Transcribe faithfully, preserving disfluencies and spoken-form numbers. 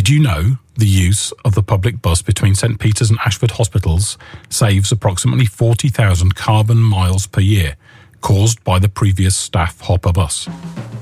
Did you know the use of the public bus between St Peter's and Ashford hospitals saves approximately forty thousand carbon miles per year, caused by the previous staff hopper bus?